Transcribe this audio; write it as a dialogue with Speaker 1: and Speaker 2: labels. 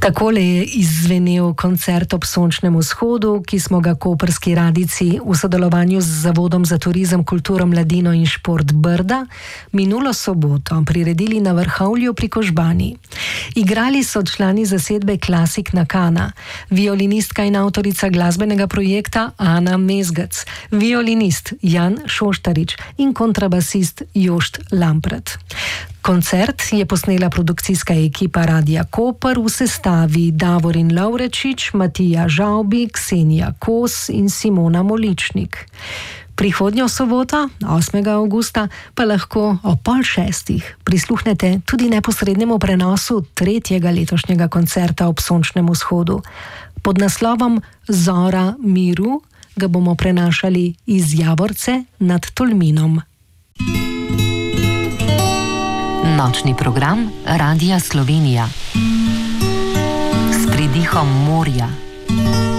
Speaker 1: Takole je izzvenel koncert ob sončnem vzhodu, ki smo ga koprski radijci v sodelovanju z Zavodom za turizem, kulturo, mladino in šport Brda minulo soboto priredili na Vrhovlju pri Kožbani. Igrali so člani zasedbe Klasik Nakana, violinistka in avtorica glasbenega projekta Ana Mezgec, violinist Jan Šoštarič in kontrabasist Jošt Lampret. Koncert je posnela produkcijska ekipa Radia Koper v sestavi Davorin Lovrečič, Matija Žavbi, Ksenija Kos in Simona Moličnik. Prihodnjo soboto, 8. avgusta, pa lahko ob 5:30 prisluhnete tudi neposrednemu prenosu 3. letošnjega koncerta ob sončnem vzhodu. Pod naslovom Zora miru ga bomo prenašali iz Javorce nad Tolminom.
Speaker 2: Nočni program Radia Slovenija s pridihom morja.